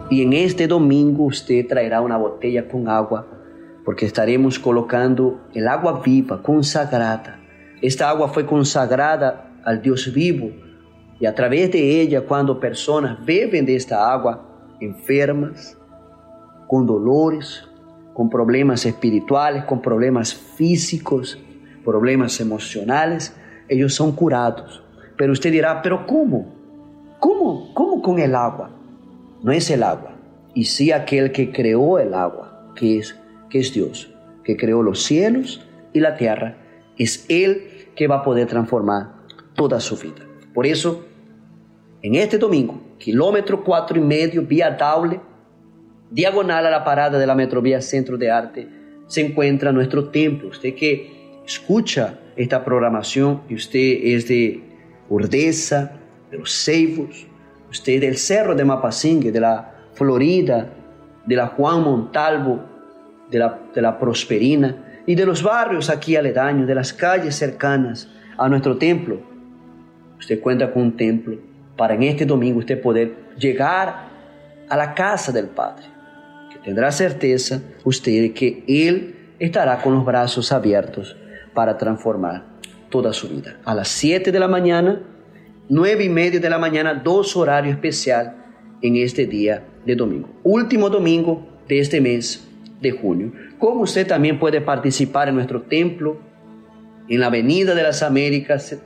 Y en este domingo usted traerá una botella con agua, porque estaremos colocando el agua viva, consagrada. Esta agua fue consagrada al Dios vivo, y a través de ella, cuando personas beben de esta agua, enfermas, con dolores, con problemas espirituales, con problemas físicos, problemas emocionales, ellos son curados. Pero usted dirá, ¿pero cómo? ¿Cómo con el agua? No es el agua, y sí aquel que creó el agua, que es Dios, que creó los cielos y la tierra. Es Él que va a poder transformar toda su vida. Por eso, en este domingo, kilómetro 4,5, vía Daule, diagonal a la parada de la Metrovía Centro de Arte, se encuentra nuestro templo. Usted que escucha esta programación y usted es de Urdesa, de Los Ceibos, usted del Cerro de Mapassingue, de la Florida, de la Juan Montalvo, de la Prosperina y de los barrios aquí aledaños, de las calles cercanas a nuestro templo. Usted cuenta con un templo para en este domingo usted poder llegar a la casa del Padre, que tendrá certeza usted de que Él estará con los brazos abiertos para transformar toda su vida. A las 7 de la mañana, 9:30 de la mañana, 2 horarios especial en este día de domingo. Último domingo de este mes de junio. Como usted también puede participar en nuestro templo en la Avenida de las Américas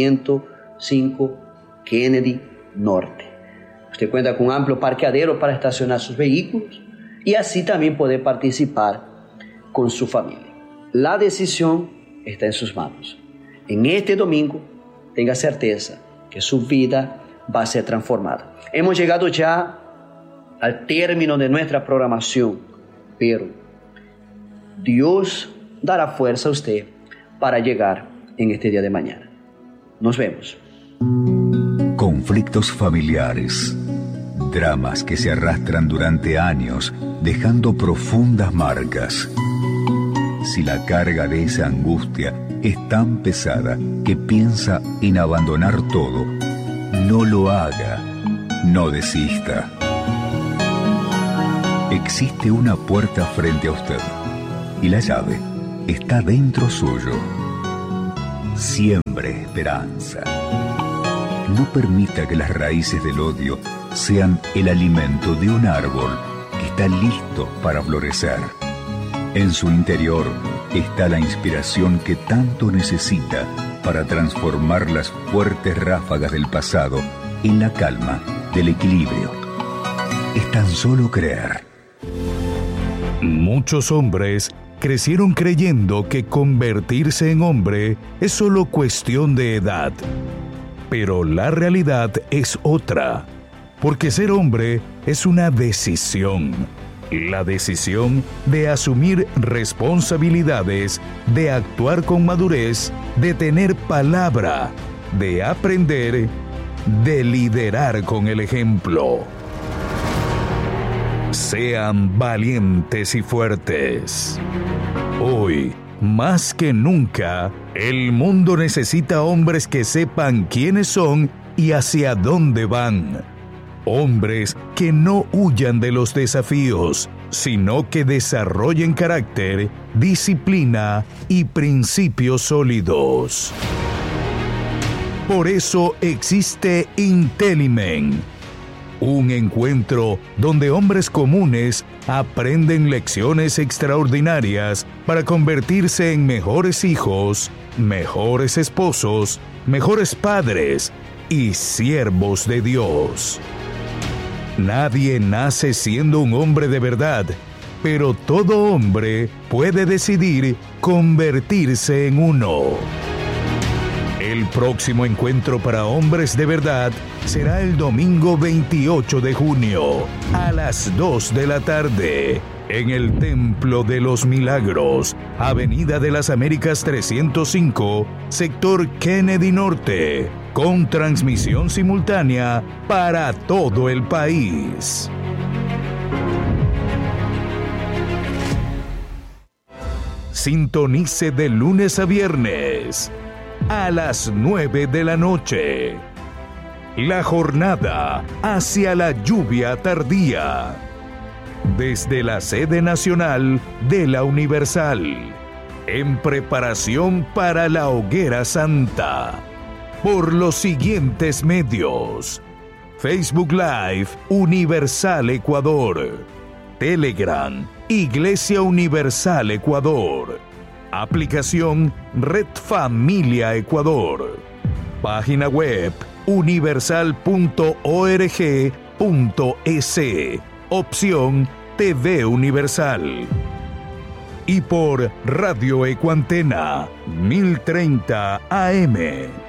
305 Kennedy Norte. Usted cuenta con un amplio parqueadero para estacionar sus vehículos y así también poder participar con su familia. La decisión está en sus manos. En este domingo, tenga certeza que su vida va a ser transformada. Hemos llegado ya al término de nuestra programación, pero Dios dará fuerza a usted para llegar en este día de mañana. Nos vemos. Conflictos familiares, dramas que se arrastran durante años, dejando profundas marcas. Si la carga de esa angustia es tan pesada que piensa en abandonar todo, no lo haga, no desista. Existe una puerta frente a usted y la llave está dentro suyo. Siembre esperanza. No permita que las raíces del odio sean el alimento de un árbol que está listo para florecer. En su interior está la inspiración que tanto necesita para transformar las fuertes ráfagas del pasado en la calma del equilibrio. Es tan solo creer. Muchos hombres crecieron creyendo que convertirse en hombre es solo cuestión de edad. Pero la realidad es otra, porque ser hombre es una decisión. La decisión de asumir responsabilidades, de actuar con madurez, de tener palabra, de aprender, de liderar con el ejemplo. Sean valientes y fuertes. Hoy, más que nunca, el mundo necesita hombres que sepan quiénes son y hacia dónde van. Hombres que no huyan de los desafíos, sino que desarrollen carácter, disciplina y principios sólidos. Por eso existe Intellimen, un encuentro donde hombres comunes aprenden lecciones extraordinarias para convertirse en mejores hijos, mejores esposos, mejores padres y siervos de Dios. Nadie nace siendo un hombre de verdad, pero todo hombre puede decidir convertirse en uno. El próximo encuentro para hombres de verdad será el domingo 28 de junio a las 2 de la tarde en el Templo de los Milagros, Avenida de las Américas 305, sector Kennedy Norte, con transmisión simultánea para todo el país. Sintonice de lunes a viernes a las 9 de la noche La jornada hacia la lluvia tardía. Desde la sede nacional de la Universal, en preparación para la hoguera santa, por los siguientes medios: Facebook Live Universal Ecuador, Telegram Iglesia Universal Ecuador, aplicación Red Familia Ecuador, página web universal.org.es, opción TV Universal. Y por Radio Ecuantena 1030 AM.